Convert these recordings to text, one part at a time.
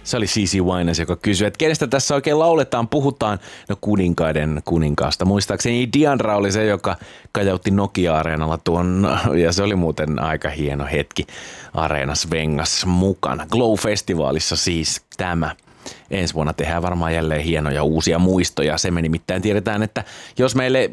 Se oli CeCe Winans, joka kysyi, että kenestä tässä oikein lauletaan, puhutaan. No kuninkaiden kuninkaasta. Muistaakseni Diandra oli se, joka kajautti Nokia-areenalla tuon, ja se oli muuten aika hieno hetki. Areena svengas mukana. Glow-festivaalissa siis tämä. Ensi vuonna tehdään varmaan jälleen hienoja uusia muistoja. Se me nimittäin tiedetään, että jos meille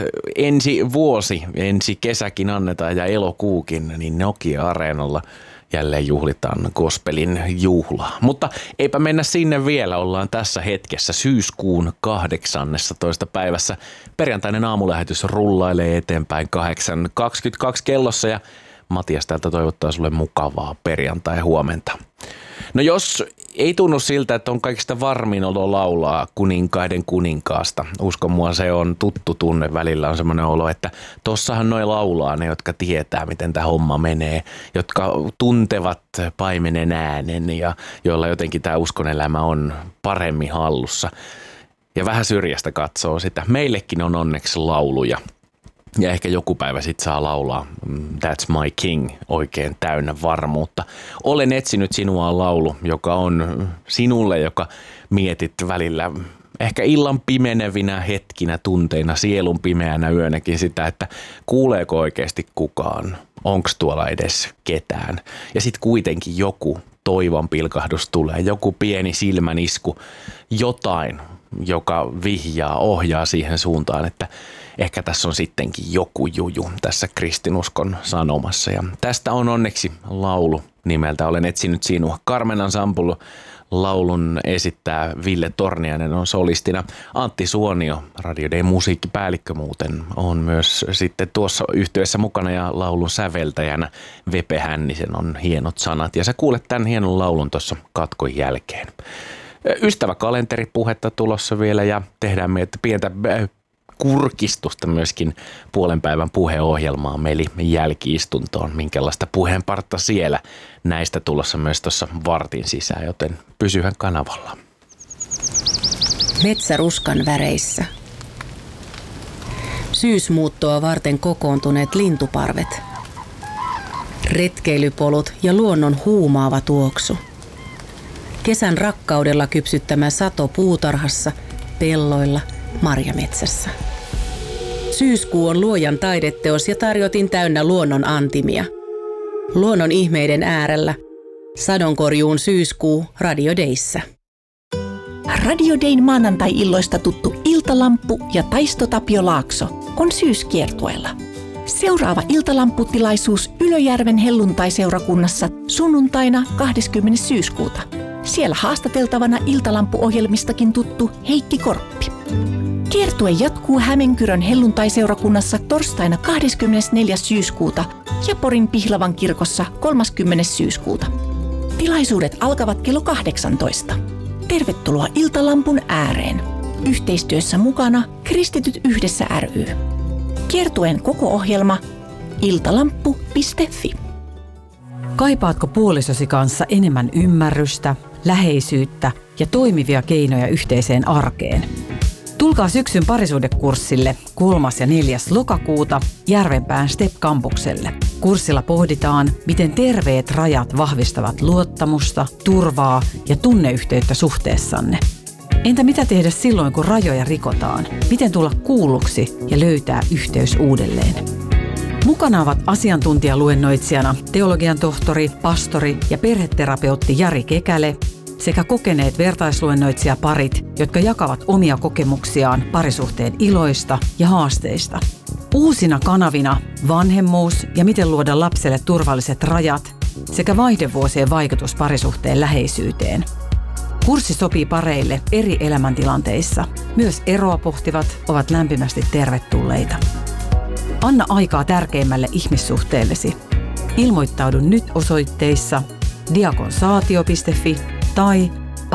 ensi kesäkin annetaan ja elokuukin, niin Nokia-areenalla jälleen juhlitaan gospelin juhlaa. Mutta eipä mennä sinne vielä, ollaan tässä hetkessä syyskuun 18. päivässä. Perjantainen aamulähetys rullailee eteenpäin 8.22 kellossa ja Matias täältä toivottaa sulle mukavaa perjantai-huomenta. No jos ei tunnu siltä, että on kaikista varmin olo laulaa kuninkaiden kuninkaasta. Uskon mua, se on tuttu tunne. Välillä on semmoinen olo, että tossahan noi laulaa ne, jotka tietää, miten tämä homma menee, jotka tuntevat paimenen äänen ja joilla jotenkin tämä uskonelämä on paremmin hallussa. Ja vähän syrjästä katsoo sitä. Meillekin on onneksi lauluja. Ja ehkä joku päivä sit saa laulaa That's My King oikein täynnä varmuutta. Olen etsinyt sinua laulu, joka on sinulle, joka mietit välillä ehkä illan pimenevinä hetkinä, tunteina, sielun pimeänä yönäkin sitä, että kuuleeko oikeasti kukaan, onks tuolla edes ketään. Ja sit kuitenkin joku toivon pilkahdus tulee, joku pieni silmänisku, jotain, joka vihjaa, ohjaa siihen suuntaan, että ehkä tässä on sittenkin joku juju tässä kristinuskon sanomassa. Ja tästä on onneksi laulu nimeltä Olen etsinyt sinua. Carmen Ensemble laulun esittää Ville Torniainen, on solistina. Antti Suonio, Radio Day musiikkipäällikkö muuten, on myös sitten tuossa yhtyeessä mukana ja laulun säveltäjänä. Vepe Hännisen on hienot sanat ja sä kuulet tämän hienon laulun tuossa katkon jälkeen. Ystäväkalenteripuhetta tulossa vielä ja tehdään meitä pientä kurkistusta myöskin puolen päivän puheohjelmaan, eli jälkiistuntoon, minkälaista puheenpartta siellä näistä tulossa myös tuossa vartin sisään, joten pysyhän kanavalla. Metsäruskan väreissä. Syysmuuttoa varten kokoontuneet lintuparvet. Retkeilypolut ja luonnon huumaava tuoksu. Kesän rakkaudella kypsyttämä sato puutarhassa, pelloilla, marjametsässä. Syyskuu on luojan taideteos ja tarjotin täynnä luonnon antimia. Luonnon ihmeiden äärellä. Sadonkorjuun syyskuu Radio Dayssä. Radio Dayn maanantai-illoista tuttu Iltalamppu ja Taisto Tapio Laakso on syyskiertueella. Seuraava iltalampputilaisuus Ylöjärven helluntaiseurakunnassa sunnuntaina 20. syyskuuta. Siellä haastateltavana iltalampuohjelmistakin tuttu Heikki Korppi. Kiertue jatkuu Hämeenkyrön helluntaiseurakunnassa torstaina 24. syyskuuta ja Porin Pihlavan kirkossa 30. syyskuuta. Tilaisuudet alkavat kello 18. Tervetuloa Iltalampun ääreen. Yhteistyössä mukana Kristityt yhdessä ry. Kiertueen koko ohjelma iltalamppu.fi. Kaipaatko puolisosi kanssa enemmän ymmärrystä, läheisyyttä ja toimivia keinoja yhteiseen arkeen? Tulkaa syksyn parisuhdekurssille 3. ja 4. lokakuuta Järvenpään STEP-kampukselle. Kurssilla pohditaan, miten terveet rajat vahvistavat luottamusta, turvaa ja tunneyhteyttä suhteessanne. Entä mitä tehdä silloin, kun rajoja rikotaan? Miten tulla kuulluksi ja löytää yhteys uudelleen? Mukana ovat asiantuntijaluennoitsijana teologian tohtori, pastori ja perheterapeutti Jari Kekäle sekä kokeneet vertaisluennoitsijaparit, jotka jakavat omia kokemuksiaan parisuhteen iloista ja haasteista. Uusina kanavina vanhemmuus ja miten luoda lapselle turvalliset rajat sekä vaihdevuosien vaikutus parisuhteen läheisyyteen. Kurssi sopii pareille eri elämäntilanteissa. Myös eroa pohtivat ovat lämpimästi tervetulleita. Anna aikaa tärkeimmälle ihmissuhteellesi. Ilmoittaudu nyt osoitteissa diakonsaatio.fi tai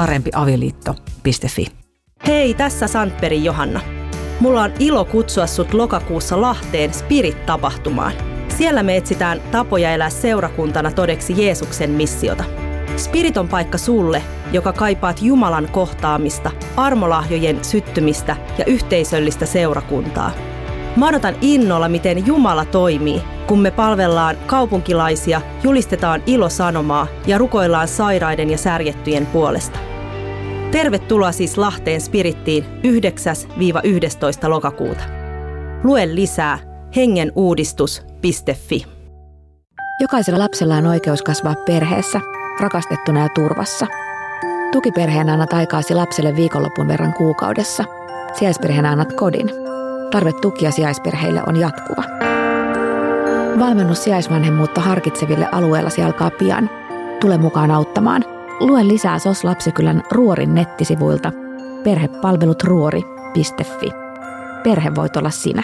parempiavioliitto.fi. Hei, tässä Sandbergin Johanna. Mulla on ilo kutsua sut lokakuussa Lahteen Spirit-tapahtumaan. Siellä me etsitään tapoja elää seurakuntana todeksi Jeesuksen missiota. Spirit on paikka sulle, joka kaipaat Jumalan kohtaamista, armolahjojen syttymistä ja yhteisöllistä seurakuntaa. Mä odotan innolla, miten Jumala toimii, kun me palvellaan kaupunkilaisia, julistetaan ilosanomaa ja rukoillaan sairaiden ja särjettyjen puolesta. Tervetuloa siis Lahteen Spirittiin 9-11. lokakuuta. Lue lisää hengenuudistus.fi. Jokaisella lapsella on oikeus kasvaa perheessä, rakastettuna ja turvassa. Tukiperheenä annat aikaasi lapselle viikonlopun verran kuukaudessa. Sijaisperheenä annat kodin. Tarve tukia sijaisperheille on jatkuva. Valmennus sijaisvanhemmuutta harkitseville alueellasi alkaa pian. Tule mukaan auttamaan. Lue lisää SOS Lapsikylän Ruorin nettisivuilta perhepalvelutruori.fi. Perhe voit olla sinä.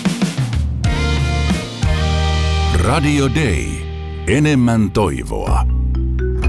Radio Day. Enemmän toivoa.